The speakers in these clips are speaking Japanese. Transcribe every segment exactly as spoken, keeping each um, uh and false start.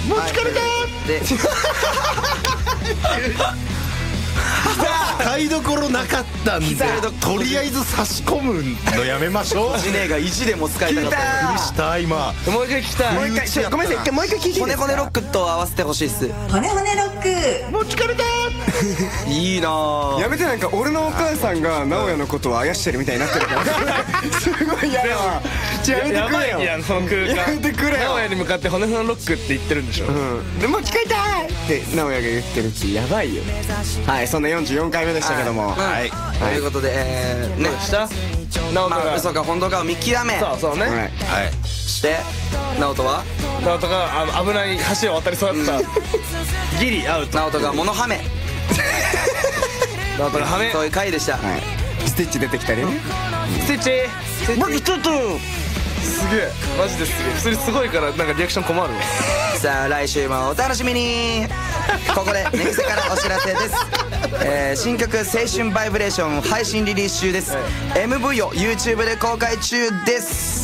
持ち帰りだで買いどころなかったんで、とりあえず差し込むのやめましょう。 ジネが意地でも使いたかったびっくりした今。 もう一回聞きたい。 もう一回ちょごめんなさい、一回もう一回聞いていいですか。 骨骨ロックと合わせてほしいっす。 骨骨ロック持ち帰りだいいなぁ。 やめて、なんか俺のお母さんが直哉のことをあやしてるみたいになってるからすごい嫌だわ。やめてやくれよ。 ばいやんその空間。 やめてくれよ。 直哉に向かって骨骨ロックって言ってるんでしょ。 うんでも近いたいって直哉が言ってるってやばいよ。はい、そんなよんじゅうよんかいめでしたけども、 はい、ということで、えー、ねどうした直人まあが。 嘘か本当かを見極めそうそうね。 はいはいして直人は直人があの危ない橋を渡りそうだったギリアウト。 直人が物はめ直人がはめそういう回でした。 はい、スティッチ出てきたりね。 スティッチ僕ちょっとすげえマジですげえ。普通にすごいからなんかリアクション困るわ。 さあ来週もお楽しみに。ここでネギセからお知らせです、えー、新曲「青春バイブレーション」配信リリース中です、エムブイ を YouTube で公開中です。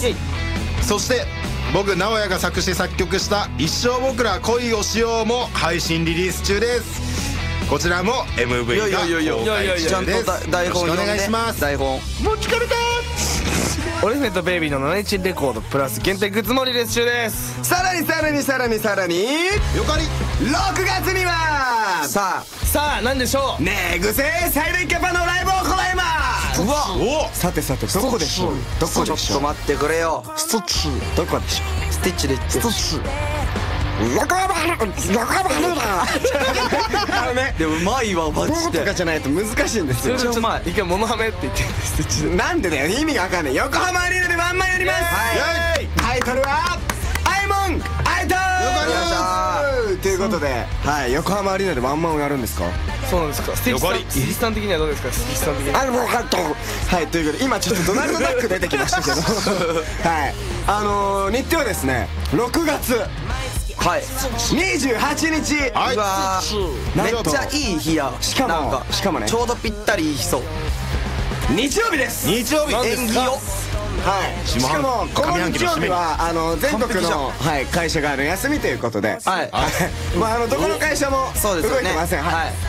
そして僕直哉が作詞作曲した「一生僕ら恋をしよう」も配信リリース中です。こちらも エムブイ が公開中ちゃんとです。 だ台本よろしくお読んで願いします。 台本持ち帰りだオリフェントベイビーのななインチレコードプラス限定グッズもリリース中です。 さらにさらにさらにさらによかりろくがつにはささあ何でしょう。 寝癖最大キャパのライブを行います。 あうわおさてさてどこでしょう。どこちょでしょう。 っと待ってくれよ。 ストッチどこでしょう。 スティッチで言って横浜横浜あのねでもうまいわマジでどことかじゃないと難しいんですよ。 それでちょっとうまい一回物はめって言ってスティッチで。 なんでだよ、意味がわかんない。横浜アリーナでワンマンやります。 はいタイトルはアイモンアイトーということで、はい、横浜アリーナでワンマンをやるんですか。 そうなんですか。スティッチさんよかりスティッチさん的にはどうですか。スティッチさん的には。 あのもうカットはい、ということで今ちょっとドナルド・ダック出てきましたけどはいあのー、日程はですねろくがつはいにじゅうはちにち、 はいうわーめっちゃいい日や。 しかもなんかしかもねちょうどぴったりいい日そう。 日曜日です。 日曜日縁起をはい、し下半かもこの上半期日曜日の締めにはあの全国完璧じゃんの、はい、会社があの休みということで、 はいまああのどこの会社も動いそうですよねてません。はいはい